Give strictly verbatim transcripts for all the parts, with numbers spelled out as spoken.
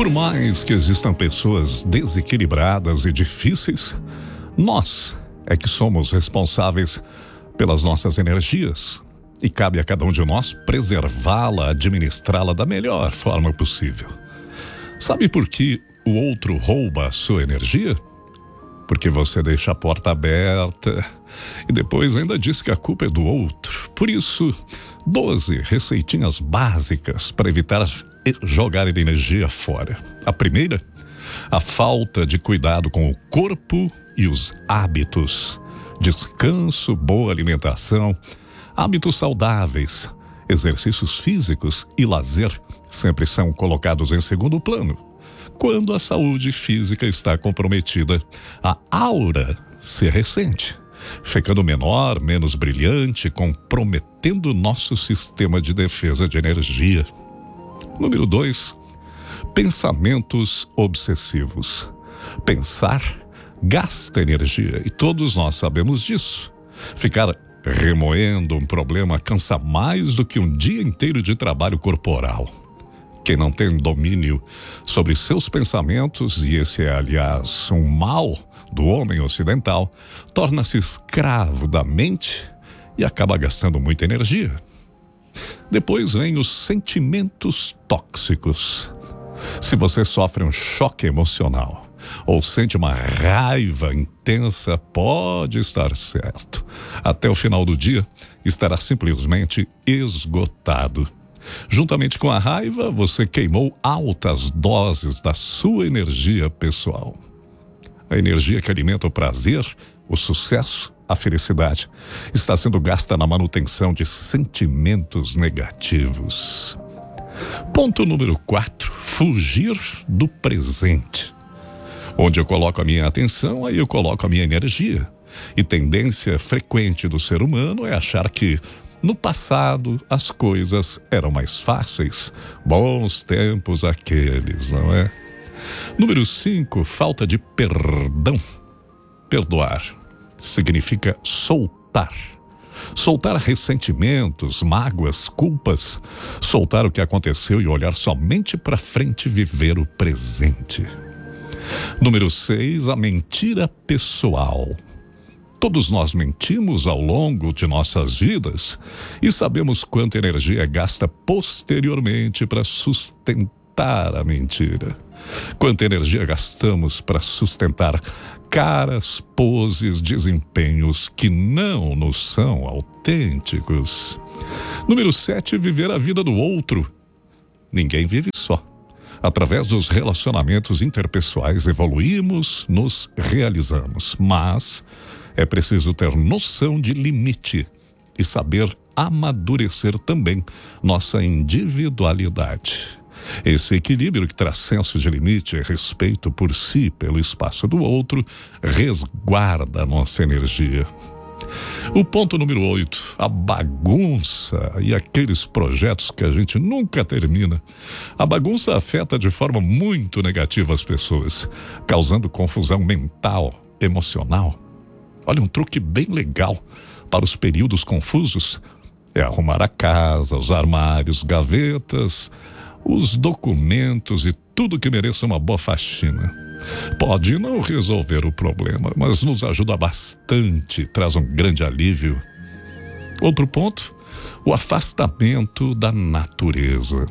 Por mais que existam pessoas desequilibradas e difíceis, nós é que somos responsáveis pelas nossas energias e cabe a cada um de nós preservá-la, administrá-la da melhor forma possível. Sabe por que o outro rouba a sua energia? Porque você deixa a porta aberta e depois ainda diz que a culpa é do outro. Por isso, doze receitinhas básicas para evitar jogar energia fora. A primeira, a falta de cuidado com o corpo e os hábitos. Descanso, boa alimentação, hábitos saudáveis, exercícios físicos e lazer sempre são colocados em segundo plano. Quando a saúde física está comprometida, a aura se ressente, ficando menor, menos brilhante, comprometendo nosso sistema de defesa de energia. Número dois, pensamentos obsessivos. Pensar gasta energia e todos nós sabemos disso. Ficar remoendo um problema cansa mais do que um dia inteiro de trabalho corporal. Quem não tem domínio sobre seus pensamentos, e esse é, aliás, um mal do homem ocidental, torna-se escravo da mente e acaba gastando muita energia. Depois vem os sentimentos tóxicos. Se você sofre um choque emocional ou sente uma raiva intensa, pode estar certo. Até o final do dia, estará simplesmente esgotado. Juntamente com a raiva, você queimou altas doses da sua energia pessoal. A energia que alimenta o prazer, o sucesso, a felicidade, está sendo gasta na manutenção de sentimentos negativos. Ponto número quatro, fugir do presente. Onde eu coloco a minha atenção, aí eu coloco a minha energia. E tendência frequente do ser humano é achar que no passado, as coisas eram mais fáceis. Bons tempos aqueles, não é? Número cinco, falta de perdão. Perdoar significa soltar. Soltar ressentimentos, mágoas, culpas. Soltar o que aconteceu e olhar somente para frente e viver o presente. Número seis, a mentira pessoal. Todos nós mentimos ao longo de nossas vidas e sabemos quanta energia é gasta posteriormente para sustentar a mentira. Quanta energia gastamos para sustentar caras, poses, desempenhos que não nos são autênticos. Número sete, viver a vida do outro. Ninguém vive só. Através dos relacionamentos interpessoais evoluímos, nos realizamos, mas é preciso ter noção de limite e saber amadurecer também nossa individualidade. Esse equilíbrio que traz senso de limite e respeito por si, pelo espaço do outro, resguarda a nossa energia. O ponto número oito, a bagunça e aqueles projetos que a gente nunca termina. A bagunça afeta de forma muito negativa as pessoas, causando confusão mental, emocional. Olha, um truque bem legal para os períodos confusos é arrumar a casa, os armários, gavetas, os documentos e tudo que mereça uma boa faxina. Pode não resolver o problema, mas nos ajuda bastante, traz um grande alívio. Outro ponto, o afastamento da natureza.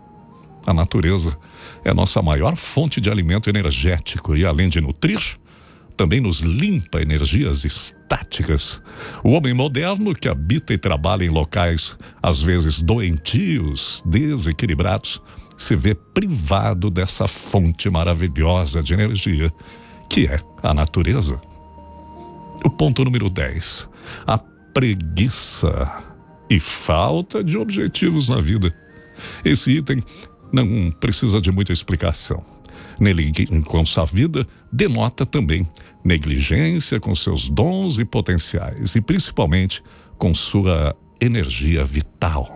A natureza é a nossa maior fonte de alimento energético e, além de nutrir, também nos limpa energias estáticas. O homem moderno que habita e trabalha em locais, às vezes doentios, desequilibrados, se vê privado dessa fonte maravilhosa de energia, que é a natureza. O ponto número dez, a preguiça e falta de objetivos na vida. Esse item não precisa de muita explicação. Nele, com sua vida, denota também negligência com seus dons e potenciais e principalmente com sua energia vital.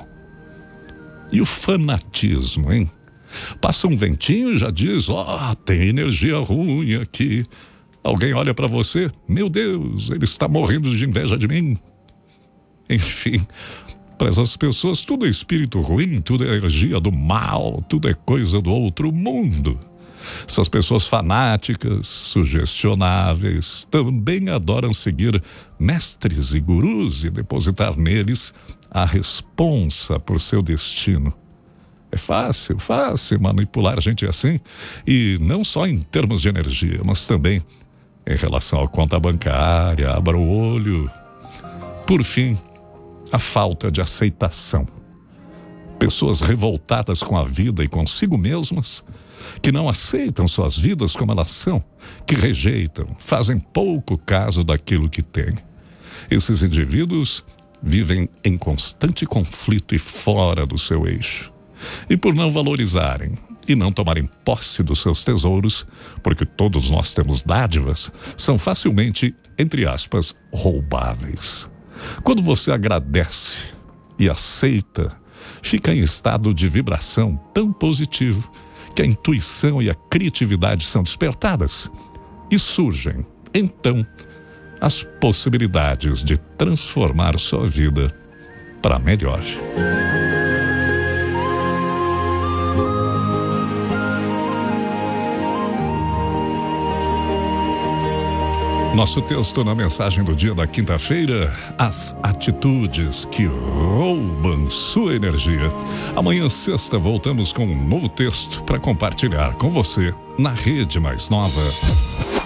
E o fanatismo, hein? Passa um ventinho e já diz, ó, oh, tem energia ruim aqui. Alguém olha para você, meu Deus, ele está morrendo de inveja de mim. Enfim, Para essas pessoas, tudo é espírito ruim, tudo é energia do mal, tudo é coisa do outro mundo. Essas pessoas fanáticas, sugestionáveis, também adoram seguir mestres e gurus e depositar neles a responsa por seu destino. É fácil, fácil manipular gente assim, e não só em termos de energia, mas também em relação à conta bancária. Abra o olho. Por fim, a falta de aceitação. Pessoas revoltadas com a vida e consigo mesmas, que não aceitam suas vidas como elas são, que rejeitam, fazem pouco caso daquilo que têm. Esses indivíduos vivem em constante conflito e fora do seu eixo. E por não valorizarem e não tomarem posse dos seus tesouros, porque todos nós temos dádivas, são facilmente, entre aspas, roubáveis. Quando você agradece e aceita, fica em estado de vibração tão positivo que a intuição e a criatividade são despertadas e surgem, então, as possibilidades de transformar sua vida para melhor. Nosso texto na mensagem do dia da quinta-feira: as atitudes que roubam sua energia. Amanhã, sexta, voltamos com um novo texto para compartilhar com você na Rede Mais Nova.